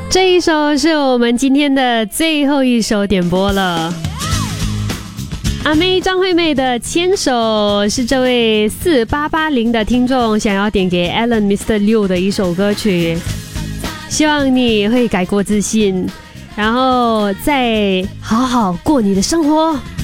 这一首是我们今天的最后一首点播了。阿妹张惠妹的牵手是这位4880的听众想要点给 Alan Mr. Liu 的一首歌曲，希望你会改过自新，然后再好好过你的生活。